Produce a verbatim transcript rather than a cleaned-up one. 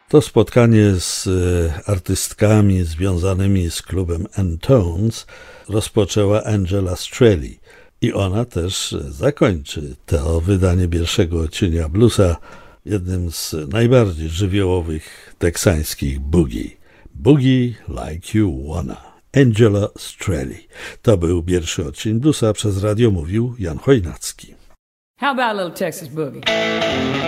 To spotkanie z artystkami związanymi z klubem N-Tones rozpoczęła Angela Strelly i ona też zakończy to wydanie pierwszego odcienia bluesa jednym z najbardziej żywiołowych teksańskich boogie. Boogie Like You Wanna. Angela Strelly. To był pierwszy odcinek bluesa, przez radio mówił Jan Chojnacki. How about a little Texas boogie?